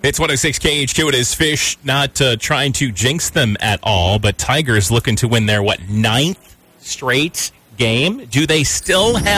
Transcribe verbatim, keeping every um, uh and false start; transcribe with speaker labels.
Speaker 1: It's one oh six K H Q. It is Fish, not uh, trying to jinx them at all, but Tigers looking to win their, what, ninth straight game? Do they still have